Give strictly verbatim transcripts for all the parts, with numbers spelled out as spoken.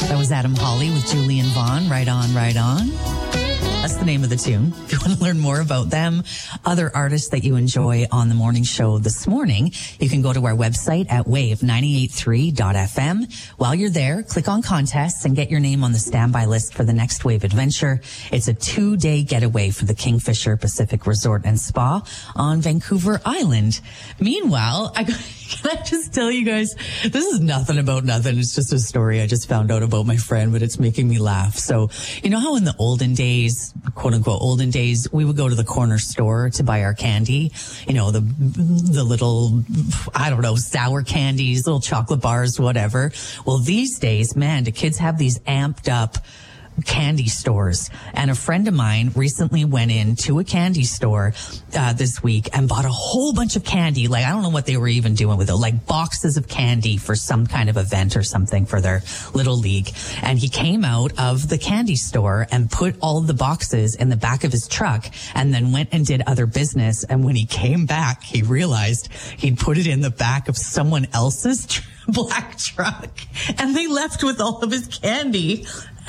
That was Adam Hawley with Julian Vaughn. Right on, right on. That's the name of the tune. If you want to learn more about them, other artists that you enjoy on the morning show this morning, you can go to our website at wave nine eight three dot f m. While you're there, click on contests and get your name on the standby list for the next Wave adventure. It's a two-day getaway for the Kingfisher Pacific Resort and Spa on Vancouver Island. Meanwhile, I can I just tell you guys, this is nothing about nothing. It's just a story I just found out about my friend, but it's making me laugh. So, you know how in the olden days, quote unquote olden days, we would go to the corner store to buy our candy, you know, the, the little, I don't know, sour candies, little chocolate bars, whatever. Well, these days, man, do kids have these amped up candy stores. And a friend of mine recently went into a candy store uh, this week and bought a whole bunch of candy. Like, I don't know what they were even doing with it, like boxes of candy for some kind of event or something for their little league. And he came out of the candy store and put all of the boxes in the back of his truck and then went and did other business. And when he came back, he realized he'd put it in the back of someone else's tr- black truck, and they left with all of his candy.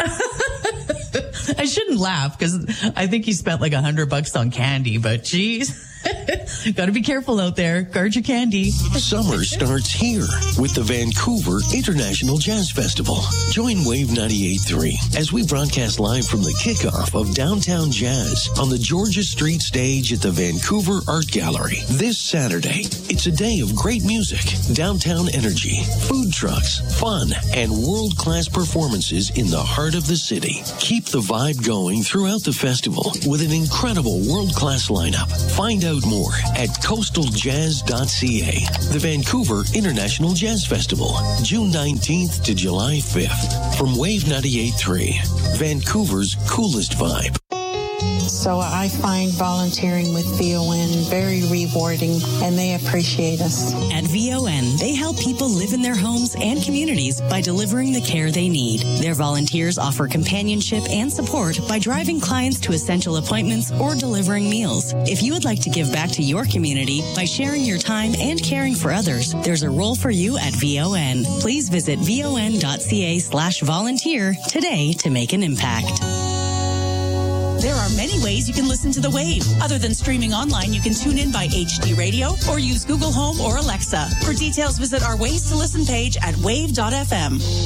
I shouldn't laugh because I think he spent like a hundred bucks on candy, but geez, got to be careful out there. Guard your candy. Summer starts here with the Vancouver International Jazz Festival. Join Wave ninety-eight point three as we broadcast live from the kickoff of Downtown Jazz on the Georgia Street stage at the Vancouver Art Gallery. This Saturday, it's a day of great music, downtown energy, food trucks, fun, and world-class performances in the heart of the city. Keep the vibe going throughout the festival with an incredible world-class lineup. Find out more at coastal jazz dot c a. The Vancouver International Jazz Festival, June nineteenth to July fifth. From Wave ninety-eight point three, Vancouver's coolest vibe. So I find volunteering with V O N very rewarding, and they appreciate us. At V O N, they help people live in their homes and communities by delivering the care they need. Their volunteers offer companionship and support by driving clients to essential appointments or delivering meals. If you would like to give back to your community by sharing your time and caring for others, there's a role for you at V O N. Please visit V O N dot c a slash volunteer today to make an impact. There are many ways you can listen to The Wave. Other than streaming online, you can tune in by H D Radio or use Google Home or Alexa. For details, visit our Ways to Listen page at wave dot f m.